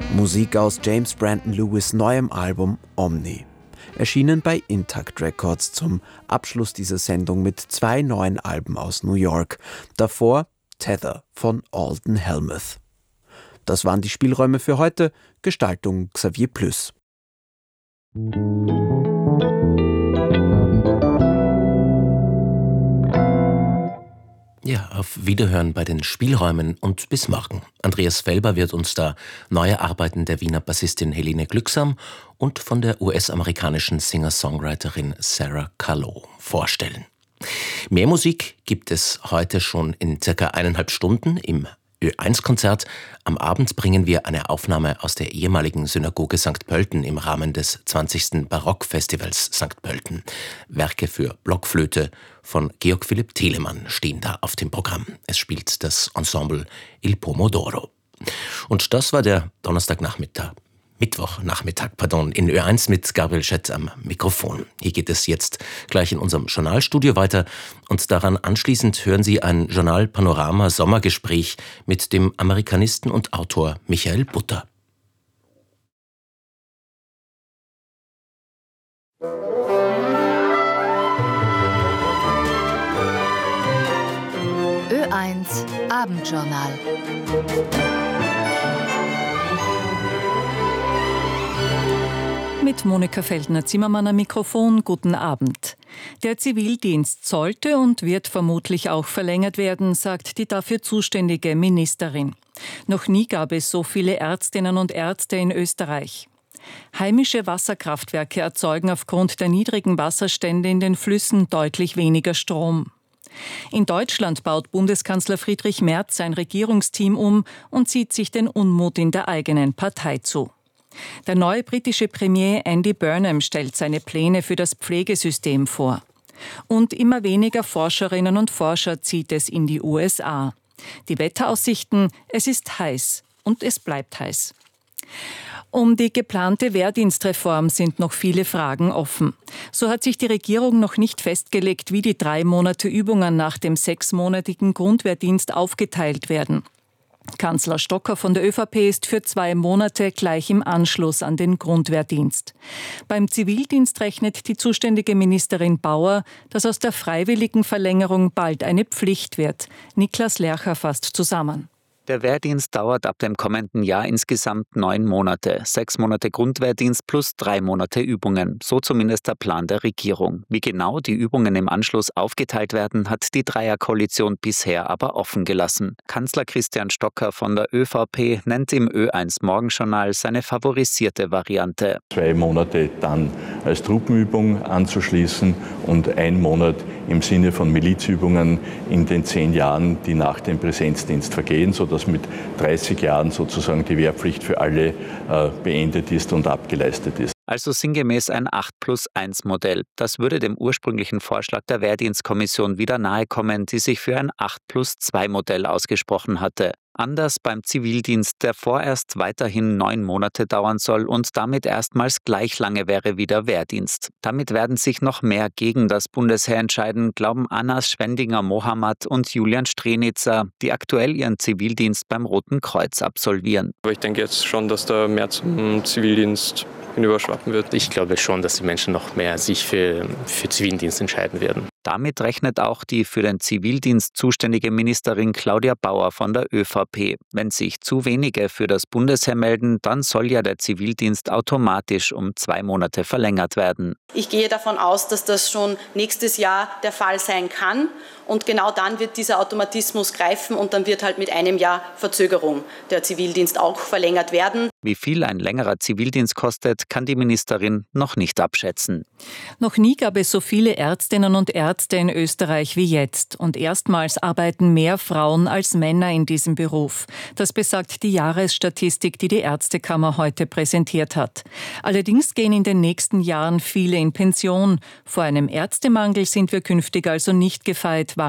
Musik aus James Brandon Lewis' neuem Album Omni. Erschienen bei Intakt Records zum Abschluss dieser Sendung mit 2 neuen Alben aus New York. Davor Tether von Alden Helmuth. Das waren die Spielräume für heute. Gestaltung Xavier Plüss. Ja, auf Wiederhören bei den Spielräumen und bis morgen. Andreas Felber wird uns da neue Arbeiten der Wiener Bassistin Helene Glücksam und von der US-amerikanischen Singer-Songwriterin Sarah Kahlo vorstellen. Mehr Musik gibt es heute schon in circa 1,5 Stunden im Ö1-Konzert. Am Abend bringen wir eine Aufnahme aus der ehemaligen Synagoge St. Pölten im Rahmen des 20. Barockfestivals St. Pölten. Werke für Blockflöte von Georg Philipp Telemann stehen da auf dem Programm. Es spielt das Ensemble Il Pomodoro. Und das war der Mittwochnachmittag, in Ö1 mit Gabriel Schett am Mikrofon. Hier geht es jetzt gleich in unserem Journalstudio weiter und daran anschließend hören Sie ein Journal-Panorama-Sommergespräch mit dem Amerikanisten und Autor Michael Butter. Ö1 Abendjournal. Mit Monika Feldner-Zimmermann am Mikrofon, guten Abend. Der Zivildienst sollte und wird vermutlich auch verlängert werden, sagt die dafür zuständige Ministerin. Noch nie gab es so viele Ärztinnen und Ärzte in Österreich. Heimische Wasserkraftwerke erzeugen aufgrund der niedrigen Wasserstände in den Flüssen deutlich weniger Strom. In Deutschland baut Bundeskanzler Friedrich Merz sein Regierungsteam um und zieht sich den Unmut in der eigenen Partei zu. Der neue britische Premier Andy Burnham stellt seine Pläne für das Pflegesystem vor. Und immer weniger Forscherinnen und Forscher zieht es in die USA. Die Wetteraussichten, es ist heiß und es bleibt heiß. Um die geplante Wehrdienstreform sind noch viele Fragen offen. So hat sich die Regierung noch nicht festgelegt, wie die 3 Monate Übungen nach dem 6-monatigen Grundwehrdienst aufgeteilt werden. Kanzler Stocker von der ÖVP ist für 2 Monate gleich im Anschluss an den Grundwehrdienst. Beim Zivildienst rechnet die zuständige Ministerin Bauer, dass aus der freiwilligen Verlängerung bald eine Pflicht wird. Niklas Lercher fasst zusammen. Der Wehrdienst dauert ab dem kommenden Jahr insgesamt 9 Monate. 6 Monate Grundwehrdienst plus 3 Monate Übungen. So zumindest der Plan der Regierung. Wie genau die Übungen im Anschluss aufgeteilt werden, hat die Dreierkoalition bisher aber offen gelassen. Kanzler Christian Stocker von der ÖVP nennt im Ö1 Morgenjournal seine favorisierte Variante. 2 Monate dann als Truppenübung anzuschließen und 1 Monat im Sinne von Milizübungen in den 10 Jahren, die nach dem Präsenzdienst vergehen, sodass mit 30 Jahren sozusagen die Wehrpflicht für alle beendet ist und abgeleistet ist. Also sinngemäß ein 8+1-Modell. Das würde dem ursprünglichen Vorschlag der Wehrdienstkommission wieder nahe kommen, die sich für ein 8+2-Modell ausgesprochen hatte. Anders beim Zivildienst, der vorerst weiterhin 9 Monate dauern soll und damit erstmals gleich lange wäre wie der Wehrdienst. Damit werden sich noch mehr gegen das Bundesheer entscheiden, glauben Anas Schwendinger-Mohammad und Julian Strenitzer, die aktuell ihren Zivildienst beim Roten Kreuz absolvieren. Aber ich denke jetzt schon, dass der mehr zum Zivildienst hinüberschwappen wird. Ich glaube schon, dass die Menschen noch mehr sich für Zivildienst entscheiden werden. Damit rechnet auch die für den Zivildienst zuständige Ministerin Claudia Bauer von der ÖVP. Wenn sich zu wenige für das Bundesheer melden, dann soll ja der Zivildienst automatisch um 2 Monate verlängert werden. Ich gehe davon aus, dass das schon nächstes Jahr der Fall sein kann. Und genau dann wird dieser Automatismus greifen und dann wird halt mit 1 Jahr Verzögerung der Zivildienst auch verlängert werden. Wie viel ein längerer Zivildienst kostet, kann die Ministerin noch nicht abschätzen. Noch nie gab es so viele Ärztinnen und Ärzte in Österreich wie jetzt. Und erstmals arbeiten mehr Frauen als Männer in diesem Beruf. Das besagt die Jahresstatistik, die die Ärztekammer heute präsentiert hat. Allerdings gehen in den nächsten Jahren viele in Pension. Vor einem Ärztemangel sind wir künftig also nicht gefeit,